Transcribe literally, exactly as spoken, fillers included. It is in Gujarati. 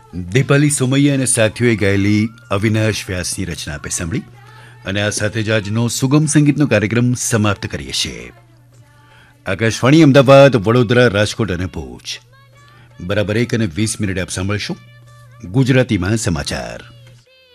દીપાલી સોમૈયા અને સાથીઓએ ગાયેલી અવિનાશ વ્યાસની રચના આપે સાંભળી અને આ સાથે જ આજનો સુગમ સંગીતનો કાર્યક્રમ સમાપ્ત કરીએ છીએ. આકાશવાણી અમદાવાદ, વડોદરા, રાજકોટ અને ભુજ. બરાબર એક અને વીસ મિનિટે આપ સાંભળશો ગુજરાતીમાં સમાચાર.